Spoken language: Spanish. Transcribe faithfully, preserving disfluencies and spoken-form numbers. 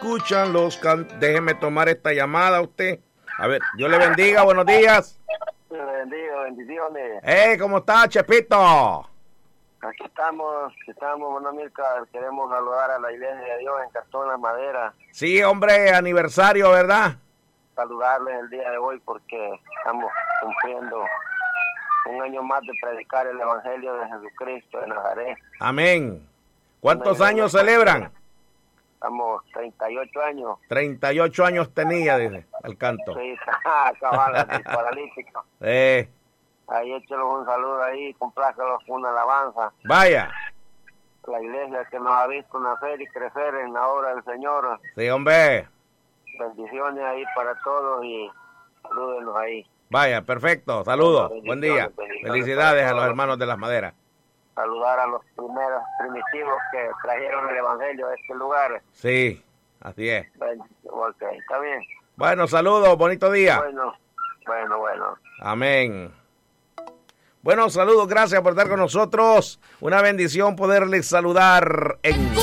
escuchan los can... Déjeme tomar esta llamada a usted. A ver, Dios le bendiga, buenos días. Dios le bendiga, bendiciones. Hey, ¿cómo está, Chepito? Aquí estamos, aquí estamos, bueno, Milka, queremos saludar a la Iglesia de Dios en Castón La Madera. Sí, hombre, aniversario, ¿verdad? Saludarles el día de hoy porque estamos cumpliendo un año más de predicar el Evangelio de Jesucristo de Nazaret. Amén. ¿Cuántos años celebran? Estamos treinta y ocho años. treinta y ocho años tenía, dice, el canto. Sí, cabal, paralítico. Eh. Ahí échelos un saludo ahí, complácelos con una alabanza. Vaya. La iglesia que nos ha visto nacer y crecer en la obra del Señor. Sí, hombre. Bendiciones ahí para todos y salúdenos ahí. Vaya, perfecto. Saludos. Buen día. Felicidades a los hermanos de Las Maderas. Saludar a los primeros primitivos que trajeron el Evangelio a este lugar. Sí, así es. Ok, está bien. Bueno, saludos. Bonito día. Bueno, bueno, bueno. Amén. Bueno, saludos, gracias por estar con nosotros. Una bendición poderles saludar en